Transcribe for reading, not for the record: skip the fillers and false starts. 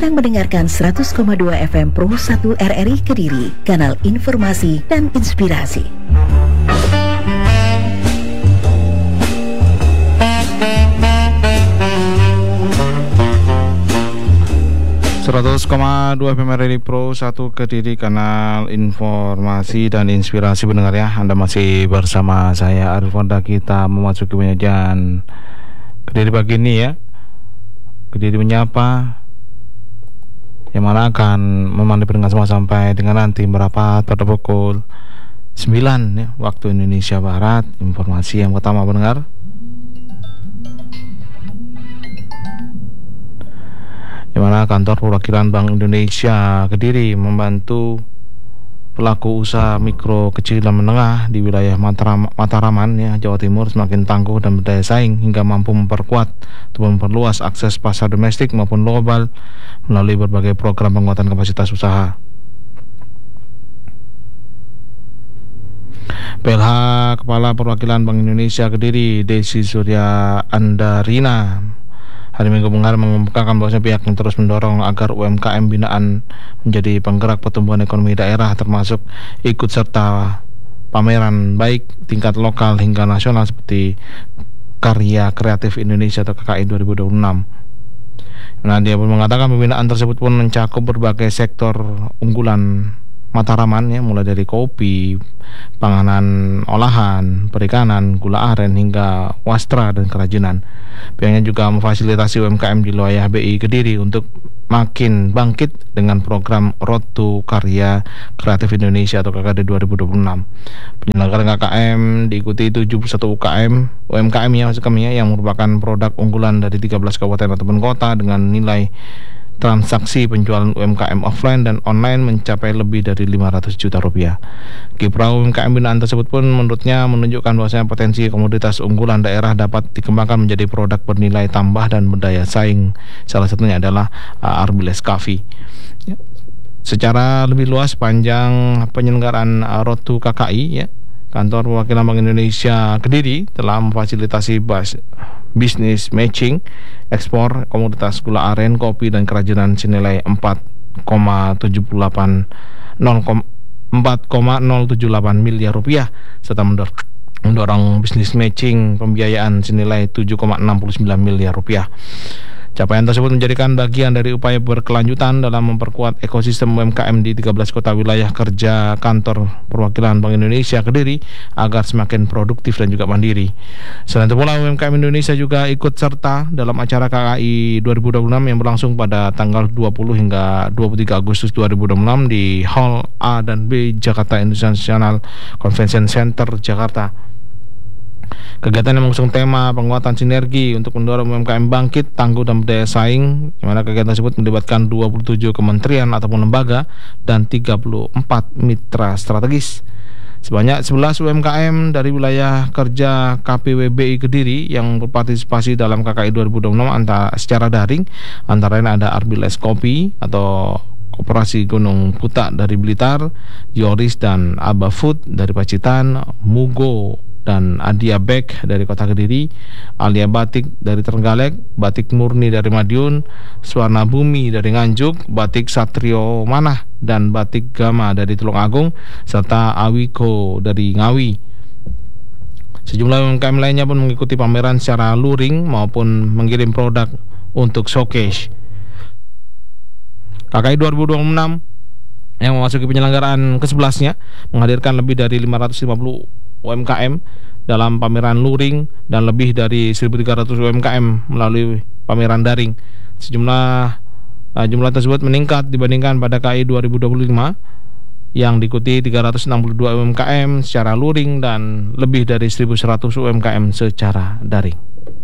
sedang mendengarkan 100,2 FM Pro 1 RRI Kediri, kanal informasi dan inspirasi. FM RRI Pro 1 Kediri, kanal informasi dan inspirasi pendengar ya. Anda masih bersama saya Arif Fonda. Kita memasuki penyajian Kediri pagi ini ya. Kediri menyapa, yang mana akan menemani pendengar semua sampai dengan nanti merapat pada pukul 9 ya, waktu Indonesia Barat. Informasi yang pertama pendengar, di mana kantor perwakilan Bank Indonesia Kediri membantu pelaku usaha mikro, kecil dan menengah di wilayah Mataraman ya, Jawa Timur semakin tangguh dan berdaya saing hingga mampu memperkuat atau memperluas akses pasar domestik maupun global melalui berbagai program penguatan kapasitas usaha. PLH Kepala Perwakilan Bank Indonesia Kediri, Desi Surya Andarina, hari Minggu mengemukakan bahwa pihaknya terus mendorong agar UMKM binaan menjadi penggerak pertumbuhan ekonomi daerah, termasuk ikut serta pameran baik tingkat lokal hingga nasional seperti Karya Kreatif Indonesia atau KKI 2026. Nah, dia pun mengatakan pembinaan tersebut pun mencakup berbagai sektor unggulan Mataraman ya, mulai dari kopi, panganan olahan, perikanan, gula aren hingga wastra dan kerajinan. Pihaknya juga memfasilitasi UMKM di wilayah BI Kediri untuk makin bangkit dengan program Road to Karya Kreatif Indonesia atau KKD 2026. Penyelenggaraan KKM diikuti 71 UMKM ya, maksud kami ya, yang merupakan produk unggulan dari 13 kabupaten ataupun kota dengan nilai transaksi penjualan UMKM offline dan online mencapai lebih dari 500 juta rupiah. Kiprah UMKM binaan tersebut pun menurutnya menunjukkan bahwasanya potensi komoditas unggulan daerah dapat dikembangkan menjadi produk bernilai tambah dan berdaya saing. Salah satunya adalah Arbiles Coffee. Secara lebih luas panjang penyelenggaraan Road to KKI ya, Kantor Perwakilan Bank Indonesia Kediri telah memfasilitasi bisnis matching ekspor komoditas gula aren, kopi dan kerajinan senilai 4,078 miliar rupiah serta mendorong bisnis matching pembiayaan senilai 7,69 miliar rupiah. Capaian tersebut menjadikan bagian dari upaya berkelanjutan dalam memperkuat ekosistem UMKM di 13 kota wilayah kerja Kantor Perwakilan Bank Indonesia Kediri agar semakin produktif dan juga mandiri. Selain itu pula UMKM Indonesia juga ikut serta dalam acara KKI 2026 yang berlangsung pada tanggal 20 hingga 23 Agustus 2026 di Hall A dan B Jakarta International Convention Center, Jakarta. Kegiatan yang mengusung tema penguatan sinergi untuk mendorong UMKM bangkit, tangguh dan berdaya saing, di mana kegiatan tersebut melibatkan 27 kementerian ataupun lembaga dan 34 mitra strategis. Sebanyak 11 UMKM dari wilayah kerja KPWBI Kediri yang berpartisipasi dalam KKI 2026 secara daring, antara lain ada Arbiles Kopi atau Koperasi Gunung Putak dari Blitar, Yoris dan Aba Food dari Pacitan, Mugo dan Adia Bek dari Kota Kediri, Alia Batik dari Trenggalek, Batik Murni dari Madiun, Swarna Bumi dari Nganjuk, Batik Satrio Manah dan Batik Gama dari Tulungagung, serta Awiko dari Ngawi. Sejumlah UMKM lainnya pun mengikuti pameran secara luring maupun mengirim produk untuk showcase. KKI 2026 yang memasuki penyelenggaraan ke-11-nya menghadirkan lebih dari 550 UMKM dalam pameran luring dan lebih dari 1.300 UMKM melalui pameran daring. Jumlah tersebut meningkat dibandingkan pada KKI 2025 yang diikuti 362 UMKM secara luring dan lebih dari 1.100 UMKM secara daring.